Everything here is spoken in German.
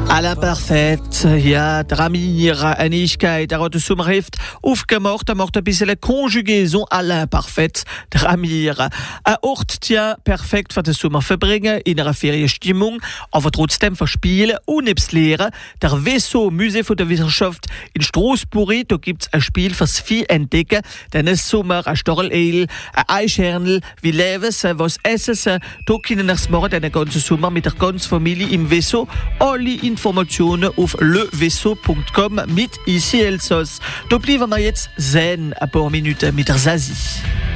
Alain Parfait, ja, Dramir, Einigkeit, der den Sommerheft aufgemacht, macht ein bisschen Konjugaison Alain Parfait, Dramir. Ein Ort, tja, perfekt für den Sommer verbringen, in einer Ferienstimmung, aber trotzdem verspielen und nebst Lehren. Der Wesso Musée von der Wissenschaft in Straßburg, da gibt's ein Spiel fürs Vieh entdecken, denn es Sommer, ein Storleil, ein Eichhörnl, wie leben sie, was essen sie, da können wir morgen den ganzen Sommer mit der ganzen Familie im Wesso. Alle Informationen auf lewesso.com mit ICL-Sauce. Da bleiben wir jetzt ein paar Minuten mit der Zazie.